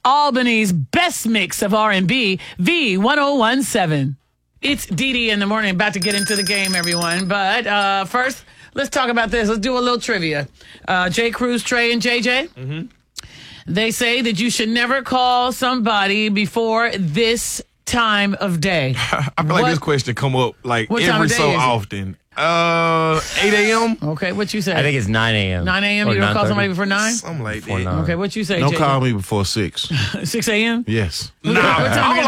Albany's best mix of R&B, V1017. It's Dee Dee in the morning. About to get into the game, everyone. But first, let's talk about this. Let's do a little trivia. J. Cruz, Trey, and JJ. Mm-hmm. They say that you should never call somebody before this time of day. I feel like this question come up like What time every of day so is it? often. 8 a.m. Okay, what you say? I think it's 9 a.m. 9 a.m. or You don't call 9:30. somebody before 9? Something like Before that. 9. Okay, what you say, Don't JJ? call me before 6. 6 a.m.? Yes. What time I'm are you